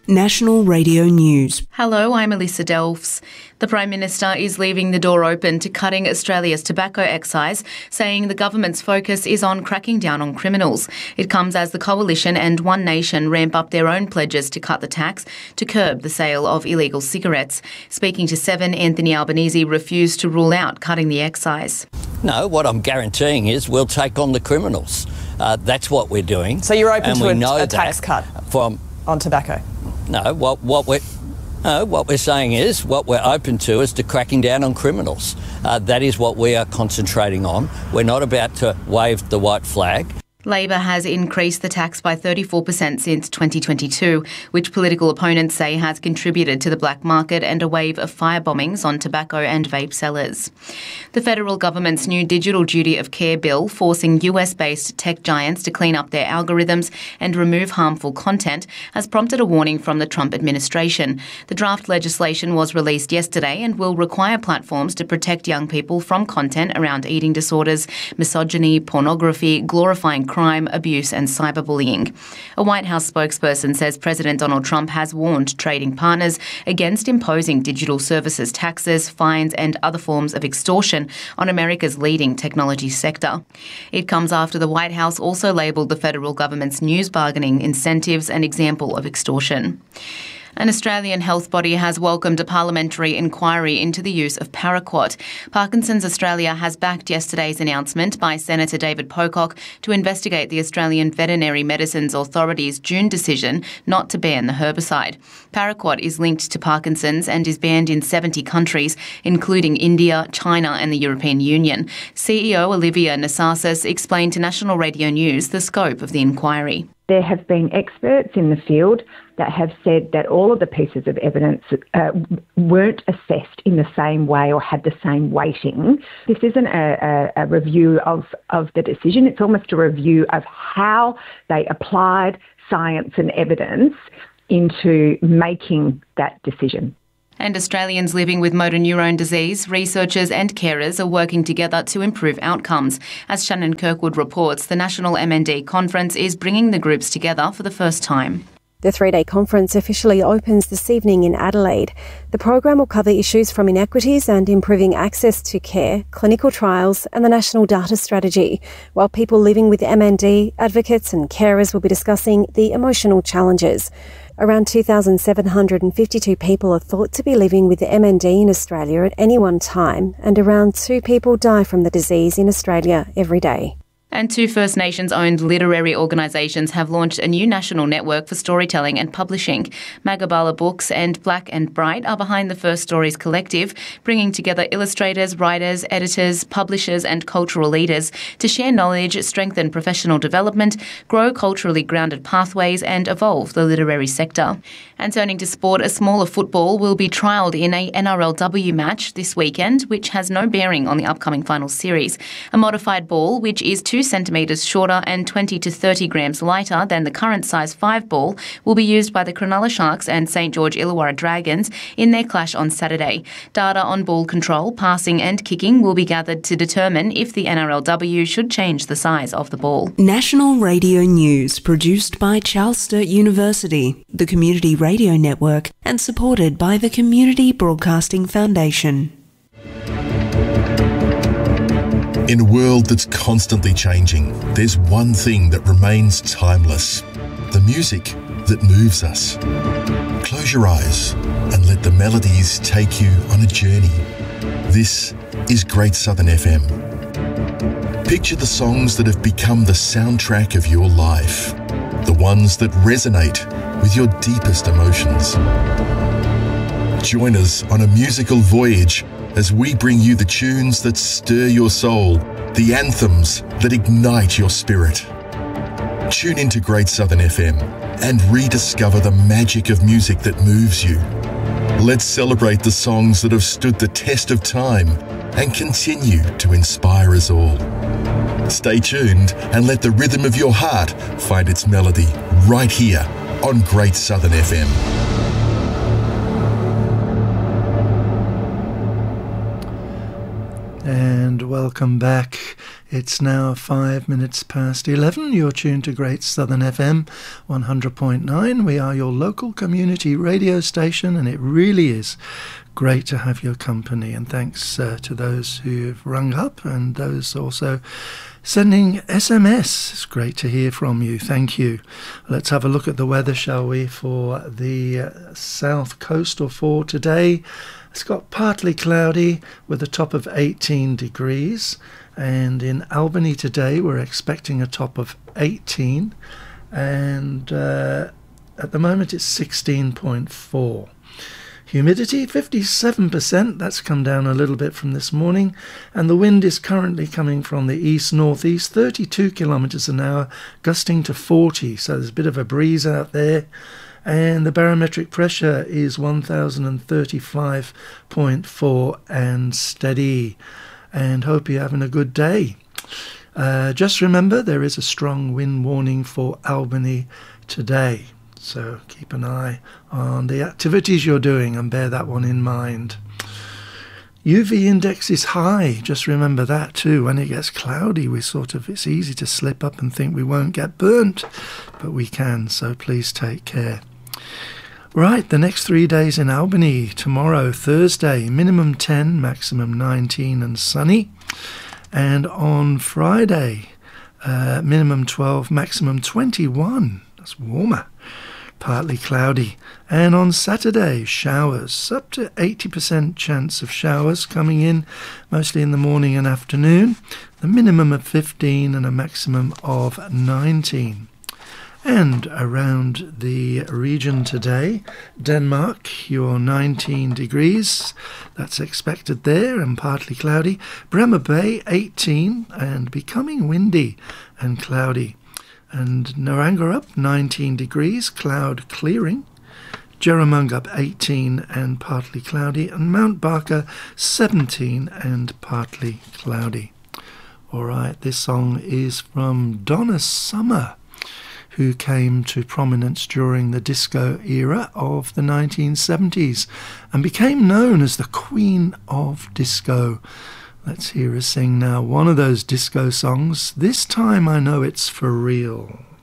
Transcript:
National Radio News. Hello, I'm Elisa Delfs. The Prime Minister is leaving the door open to cutting Australia's tobacco excise, saying the government's focus is on cracking down on criminals. It comes as the Coalition and One Nation ramp up their own pledges to cut the tax to curb the sale of illegal cigarettes. Speaking to Seven, Anthony Albanese refused to rule out cutting the excise. No, what I'm guaranteeing is we'll take on the criminals. That's what we're doing. So you're open to a tax cut on tobacco? No, what we're saying is, what we're open to is to cracking down on criminals. That is what we are concentrating on. We're not about to wave the white flag. Labor has increased the tax by 34% since 2022, which political opponents say has contributed to the black market and a wave of firebombings on tobacco and vape sellers. The federal government's new Digital Duty of Care bill, forcing US-based tech giants to clean up their algorithms and remove harmful content, has prompted a warning from the Trump administration. The draft legislation was released yesterday and will require platforms to protect young people from content around eating disorders, misogyny, pornography, glorifying crime, abuse and cyberbullying. A White House spokesperson says President Donald Trump has warned trading partners against imposing digital services taxes, fines and other forms of extortion on America's leading technology sector. It comes after the White House also labelled the federal government's news bargaining incentives an example of extortion. An Australian health body has welcomed a parliamentary inquiry into the use of paraquat. Parkinson's Australia has backed yesterday's announcement by Senator David Pocock to investigate the Australian Veterinary Medicines Authority's June decision not to ban the herbicide. Paraquat is linked to Parkinson's and is banned in 70 countries, including India, China and the European Union. CEO Olivia Nassarsis explained to National Radio News the scope of the inquiry. There have been experts in the field that have said that all of the pieces of evidence weren't assessed in the same way or had the same weighting. This isn't a review of the decision. It's almost a review of how they applied science and evidence into making that decision. And Australians living with motor neurone disease, researchers and carers are working together to improve outcomes. As Shannon Kirkwood reports, the National MND Conference is bringing the groups together for the first time. The 3-day conference officially opens this evening in Adelaide. The program will cover issues from inequities and improving access to care, clinical trials and the National Data Strategy, while people living with MND, advocates and carers will be discussing the emotional challenges. Around 2,752 people are thought to be living with the MND in Australia at any one time, and around 2 people die from the disease in Australia every day. And 2 First Nations-owned literary organisations have launched a new national network for storytelling and publishing. Magabala Books and Black and Bright are behind the First Stories Collective, bringing together illustrators, writers, editors, publishers and cultural leaders to share knowledge, strengthen professional development, grow culturally grounded pathways and evolve the literary sector. And turning to sport, a smaller football will be trialled in a NRLW match this weekend, which has no bearing on the upcoming final series. A modified ball, which is 2 centimetres shorter and 20 to 30 grams lighter than the current size 5 ball, will be used by the Cronulla Sharks and St George Illawarra Dragons in their clash on Saturday. Data on ball control, passing and kicking will be gathered to determine if the NRLW should change the size of the ball. National Radio News, produced by Charles Sturt University, the Community Radio Network, and supported by the Community Broadcasting Foundation. In a world that's constantly changing, there's one thing that remains timeless: the music that moves us. Close your eyes and let the melodies take you on a journey. This is Great Southern FM. Picture the songs that have become the soundtrack of your life, the ones that resonate with your deepest emotions. Join us on a musical voyage as we bring you the tunes that stir your soul, the anthems that ignite your spirit. Tune into Great Southern FM and rediscover the magic of music that moves you. Let's celebrate the songs that have stood the test of time and continue to inspire us all. Stay tuned and let the rhythm of your heart find its melody right here on Great Southern FM. And welcome back. It's now 5 minutes past 11. You're tuned to Great Southern FM 100.9. We are your local community radio station, and it really is great to have your company. And thanks to those who've rung up and those also sending SMS. It's great to hear from you. Thank you. Let's have a look at the weather, shall we, for the south coast or for today. It's got partly cloudy with a top of 18 degrees. And in Albany today, we're expecting a top of 18. And at the moment, it's 16.4. Humidity, 57%. That's come down a little bit from this morning. And the wind is currently coming from the east-northeast, 32 kilometres an hour, gusting to 40. So there's a bit of a breeze out there. And the barometric pressure is 1035.4 and steady. And hope you're having a good day. Just remember, there is a strong wind warning for Albany today. So keep an eye on the activities you're doing and bear that one in mind. UV index is high. Just remember that too. When it gets cloudy, it's easy to slip up and think we won't get burnt, but we can. So please take care. Right, the next 3 days in Albany. Tomorrow, Thursday, minimum 10, maximum 19 and sunny. And on Friday, minimum 12, maximum 21. That's warmer. Partly cloudy. And on Saturday, showers. Up to 80% chance of showers coming in, mostly in the morning and afternoon. The minimum of 15 and a maximum of 19. And around the region today, Denmark, you're 19 degrees. That's expected there and partly cloudy. Bremer Bay, 18 and becoming windy and cloudy. And Naranggarup, 19 degrees, cloud clearing. Jerramungup, 18 and partly cloudy. And Mount Barker, 17 and partly cloudy. All right, this song is from Donna Summer, who came to prominence during the disco era of the 1970s and became known as the Queen of Disco. Let's hear her sing now one of those disco songs. This time I know it's for real.